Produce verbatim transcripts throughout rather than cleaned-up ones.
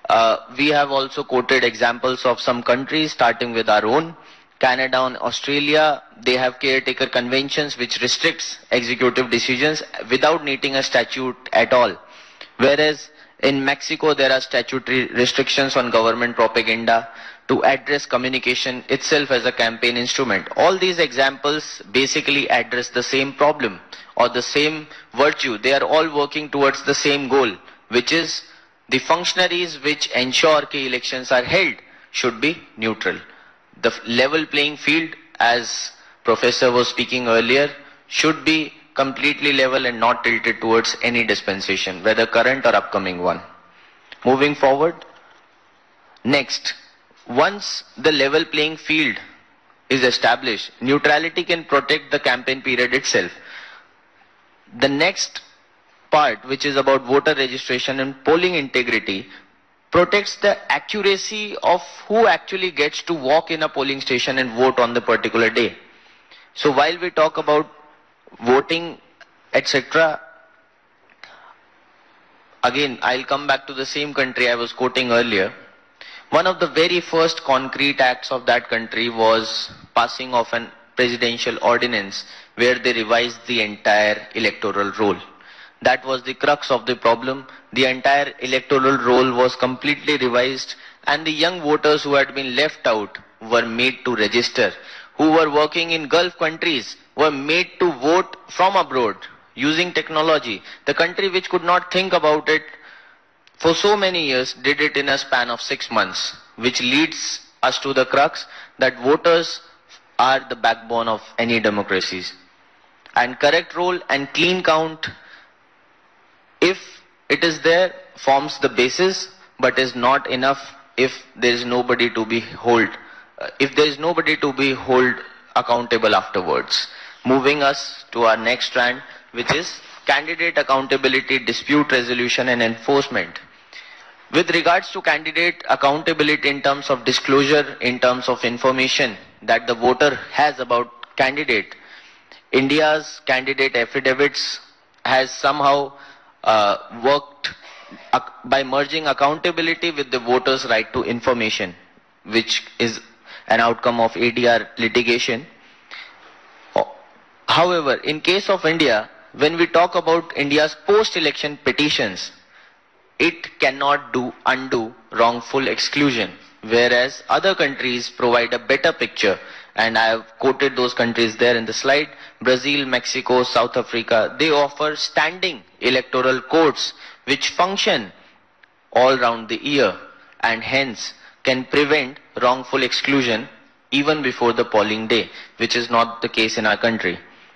Uh, we have also quoted examples of some countries, starting with our own. Canada and Australia, they have caretaker conventions which restricts executive decisions without needing a statute at all. Whereas in Mexico, there are statutory restrictions on government propaganda to address communication itself as a campaign instrument. All these examples basically address the same problem or the same virtue. They are all working towards the same goal, which is the functionaries which ensure that elections are held should be neutral. The level playing field, as Professor was speaking earlier, should be completely level and not tilted towards any dispensation, whether current or upcoming one. Moving forward, next, once the level playing field is established, neutrality can protect the campaign period itself. The next part, which is about voter registration and polling integrity, protects the accuracy of who actually gets to walk in a polling station and vote on the particular day. So while we talk about voting, et cetera, again, I'll come back to the same country I was quoting earlier. One of the very first concrete acts of that country was passing of an presidential ordinance where they revised the entire electoral roll. That was the crux of the problem. The entire electoral roll was completely revised, and the young voters who had been left out were made to register, who were working in Gulf countries were made to vote from abroad using technology. The country which could not think about it for so many years did it in a span of six months, which leads us to the crux that voters are the backbone of any democracies. And correct roll and clean count, if it is there, forms the basis, but is not enough if there is nobody to be hold, uh, if there is nobody to be hold accountable afterwards. Moving us to our next strand, which is candidate accountability, dispute resolution and enforcement. With regards to candidate accountability in terms of disclosure, in terms of information that the voter has about candidate, India's candidate affidavits has somehow uh, worked uh, by merging accountability with the voter's right to information, which is an outcome of A D R litigation. However, in case of India, when we talk about India's post-election petitions, it cannot do undo wrongful exclusion, whereas other countries provide a better picture, and I have quoted those countries there in the slide. Brazil, Mexico, South Africa, they offer standing electoral courts which function all round the year and hence can prevent wrongful exclusion even before the polling day, which is not the case in our country.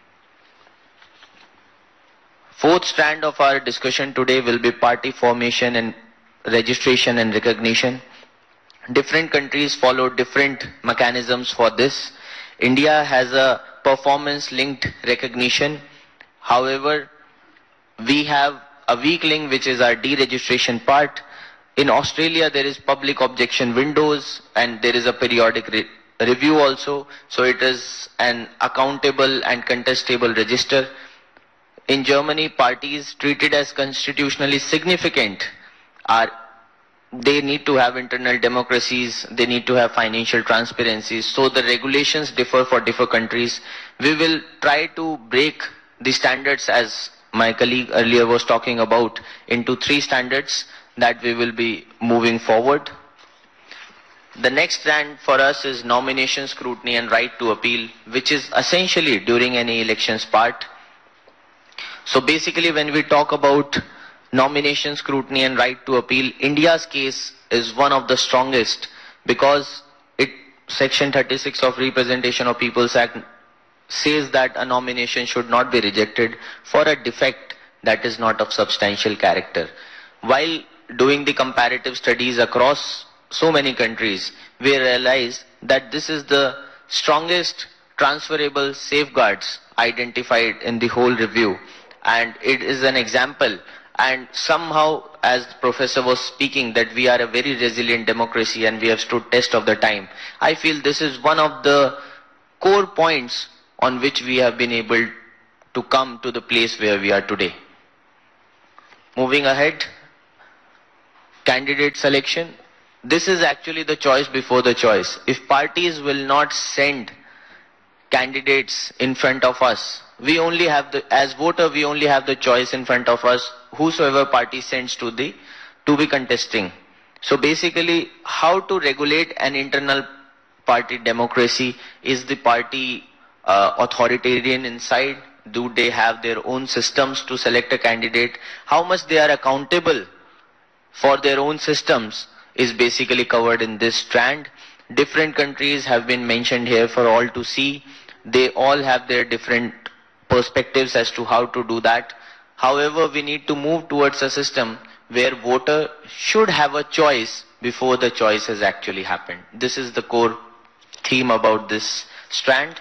Fourth strand of our discussion today will be party formation and registration and recognition. Different countries follow different mechanisms for this. India has a performance-linked recognition. However, we have a weak link, which is our deregistration part. In Australia, there is public objection windows and there is a periodic re review also. So it is an accountable and contestable register. In Germany, parties treated as constitutionally significant are they need to have internal democracies, they need to have financial transparency. So the regulations differ for different countries. We will try to break the standards, as my colleague earlier was talking about, into three standards that we will be moving forward. The next strand for us is nomination scrutiny and right to appeal, which is essentially during any elections part. So basically, when we talk about nomination scrutiny and right to appeal, India's case is one of the strongest because it, Section thirty-six of Representation of People's Act says that a nomination should not be rejected for a defect that is not of substantial character. While doing the comparative studies across so many countries, we realize that this is the strongest transferable safeguards identified in the whole review. And it is an example, and somehow, as the professor was speaking, that we are a very resilient democracy and we have stood test of the time. I feel this is one of the core points on which we have been able to come to the place where we are today. Moving ahead, candidate selection, this is actually the choice before the choice. If parties will not send candidates in front of us, we only have the, as voter, we only have the choice in front of us, whosoever party sends to the, to be contesting. So basically, how to regulate an internal party democracy? Is the party uh, authoritarian inside? Do they have their own systems to select a candidate? How much they are accountable for their own systems is basically covered in this strand. Different countries have been mentioned here for all to see. They all have their different perspectives as to how to do that. However, we need to move towards a system where voter should have a choice before the choice has actually happened. This is the core theme about this strand.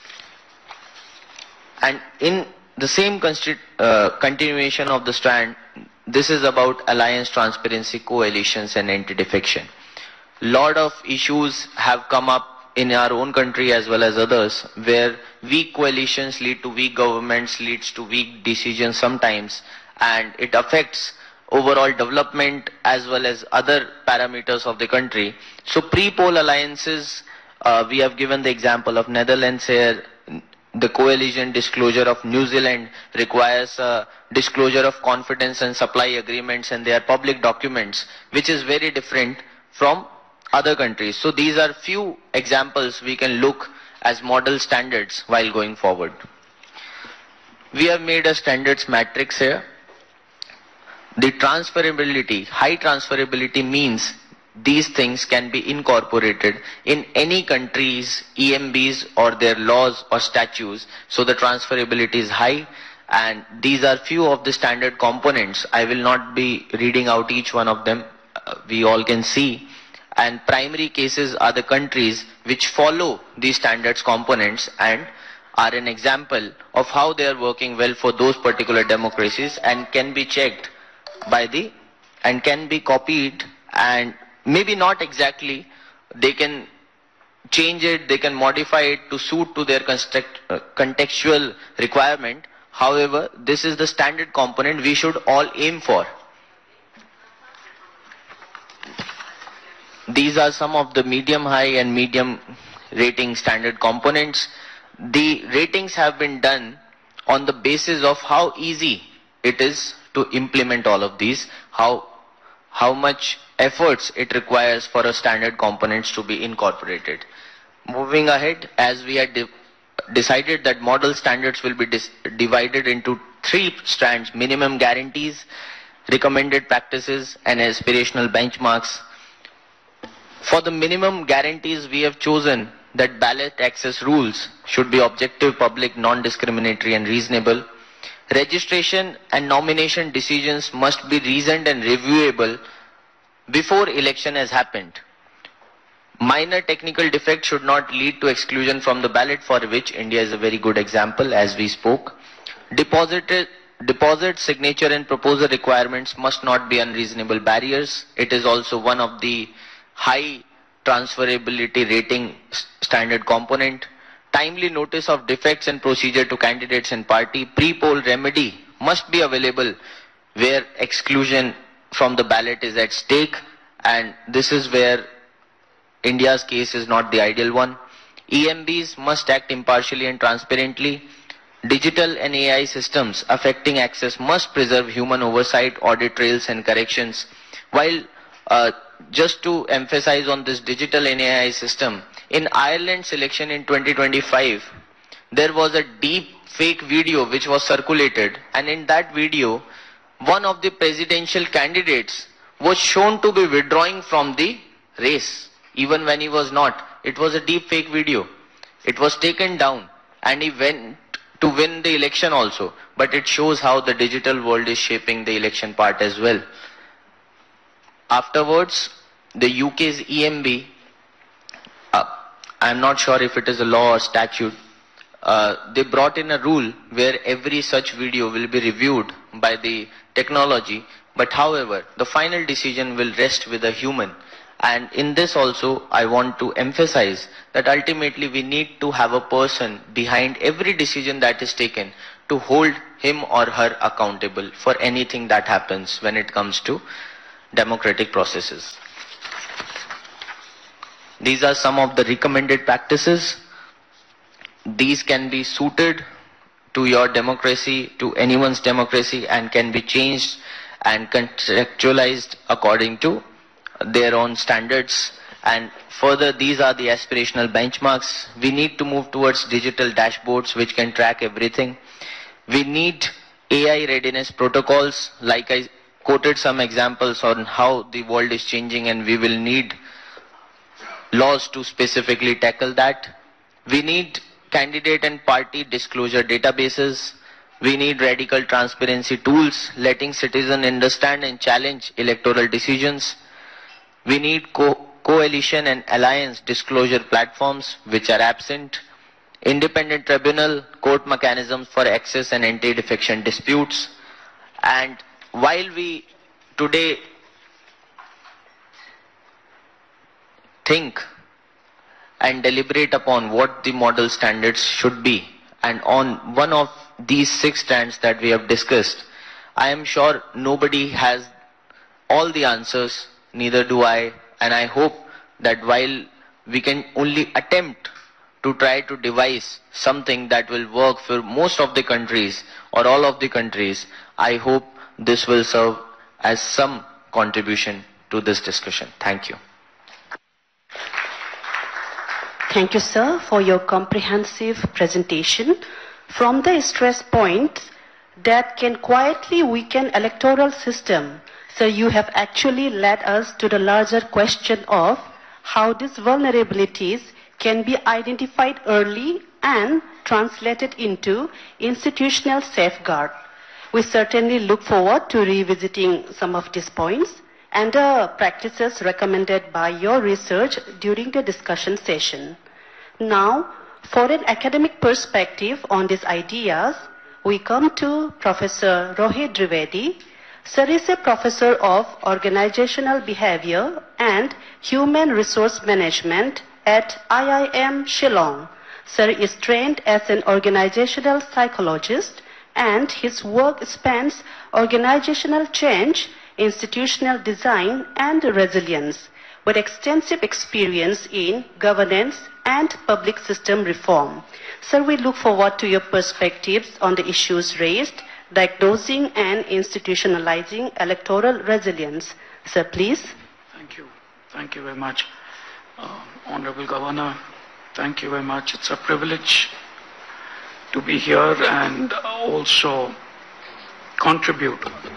And in the same uh, continuation of the strand, this is about alliance, transparency, coalitions and anti-defection. Lot of issues have come up in our own country as well as others, where weak coalitions lead to weak governments, leads to weak decisions sometimes, and it affects overall development as well as other parameters of the country. So pre-poll alliances, uh, we have given the example of Netherlands here. The coalition disclosure of New Zealand requires a disclosure of confidence and supply agreements, and they are public documents, which is very different from other countries. So these are few examples we can look as model standards while going forward. We have made a standards matrix here. The transferability, high transferability means these things can be incorporated in any country's E M Bs or their laws or statutes. So the transferability is high, and these are few of the standard components. I will not be reading out each one of them. Uh, we all can see. And primary cases are the countries which follow these standards components and are an example of how they are working well for those particular democracies, and can be checked by the, and can be copied, and maybe not exactly, they can change it, they can modify it to suit to their contextual requirement. However, this is the standard component we should all aim for. These are some of the medium high and medium rating standard components. The ratings have been done on the basis of how easy it is to implement all of these, how, how much efforts it requires for a standard components to be incorporated. Moving ahead, as we had de decided that model standards will be divided into three strands: minimum guarantees, recommended practices and aspirational benchmarks. For the minimum guarantees, we have chosen that ballot access rules should be objective, public, non-discriminatory and reasonable. Registration and nomination decisions must be reasoned and reviewable before election has happened. Minor technical defect should not lead to exclusion from the ballot, for which India is a very good example as we spoke. Deposit, deposit, signature and proposal requirements must not be unreasonable barriers. It is also one of the high transferability rating standard component. Timely notice of defects and procedure to candidates and party. Pre-poll remedy must be available where exclusion from the ballot is at stake, and this is where India's case is not the ideal one. E M Bs must act impartially and transparently. Digital and A I systems affecting access must preserve human oversight, audit trails and corrections. While uh, just to emphasize on this digital and A I system, in Ireland's election in twenty twenty-five, there was a deep fake video which was circulated, and in that video, one of the presidential candidates was shown to be withdrawing from the race, even when he was not. It was a deep fake video. It was taken down, and he went to win the election also. But it shows how the digital world is shaping the election part as well. Afterwards, the U K's E M B, uh, I'm not sure if it is a law or statute, uh, they brought in a rule where every such video will be reviewed by the technology, but however, the final decision will rest with a human. And in this also, I want to emphasize that ultimately we need to have a person behind every decision that is taken to hold him or her accountable for anything that happens when it comes to democratic processes. These are some of the recommended practices. These can be suited to your democracy, to anyone's democracy, and can be changed and contextualized according to their own standards. And further, these are the aspirational benchmarks. We need to move towards digital dashboards which can track everything. We need A I readiness protocols, like I quoted some examples on how the world is changing, and we will need laws to specifically tackle that. We need candidate and party disclosure databases. We need radical transparency tools, letting citizens understand and challenge electoral decisions. We need co coalition and alliance disclosure platforms which are absent. Independent tribunal, court mechanisms for access and anti-defection disputes. And while we today think and deliberate upon what the model standards should be, and on one of these six strands that we have discussed, I am sure nobody has all the answers, neither do I, and I hope that while we can only attempt to try to devise something that will work for most of the countries or all of the countries, I hope this will serve as some contribution to this discussion. Thank you. Thank you, sir, for your comprehensive presentation. From the stress points that can quietly weaken electoral system, sir, you have actually led us to the larger question of how these vulnerabilities can be identified early and translated into institutional safeguard. We certainly look forward to revisiting some of these points and the practices recommended by your research during the discussion session. Now, for an academic perspective on these ideas, we come to Professor Rohit Dwivedi. Sir is a professor of organizational behavior and human resource management at I I M Shillong. Sir is trained as an organizational psychologist, and his work spans organizational change, institutional design, and resilience, with extensive experience in governance and public system reform. Sir, we look forward to your perspectives on the issues raised, diagnosing and institutionalizing electoral resilience. Sir, please. Thank you. Thank you very much. Uh, Honorable Governor, thank you very much. It's a privilege to be here and also contribute.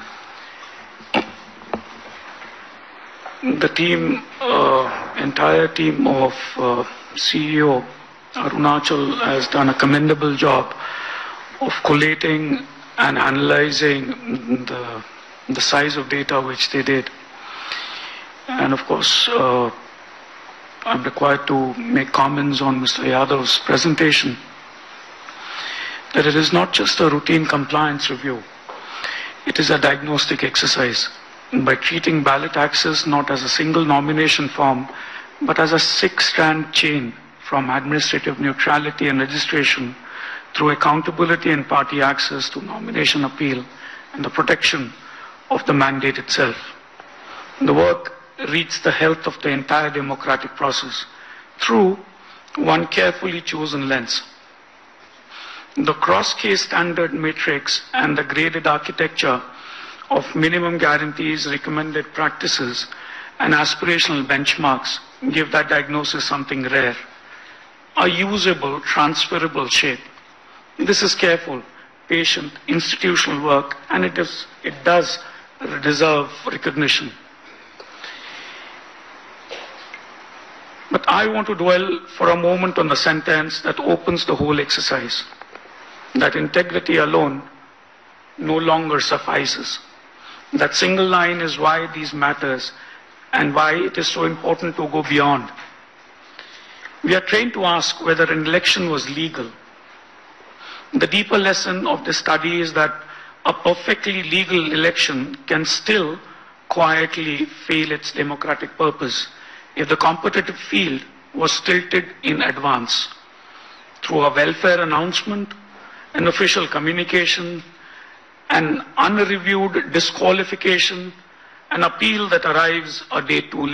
The team, uh, entire team of uh, C E O Arunachal has done a commendable job of collating and analyzing the, the size of data which they did. And of course, uh, I'm required to make comments on Mister Yadav's presentation, that it is not just a routine compliance review, it is a diagnostic exercise. And by treating ballot access not as a single nomination form, but as a six-strand chain from administrative neutrality and registration through accountability and party access to nomination appeal and the protection of the mandate itself. The work reads the health of the entire democratic process through one carefully chosen lens. The cross-case standard matrix and the graded architecture of minimum guarantees, recommended practices, and aspirational benchmarks give that diagnosis something rare, a usable, transferable shape. This is careful, patient, institutional work, and it, is, it does deserve recognition. But I want to dwell for a moment on the sentence that opens the whole exercise, that integrity alone no longer suffices. That single line is why these matters and why it is so important to go beyond. We are trained to ask whether an election was legal. The deeper lesson of this study is that a perfectly legal election can still quietly fail its democratic purpose if the competitive field was tilted in advance through a welfare announcement, an official communication, an unreviewed disqualification, an appeal that arrives a day too late.